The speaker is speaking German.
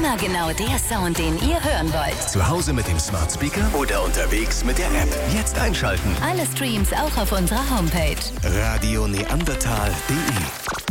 Immer genau der Sound, den ihr hören wollt. Zu Hause mit dem Smart Speaker oder unterwegs mit der App. Jetzt einschalten. Alle Streams auch auf unserer Homepage. radioneandertal.de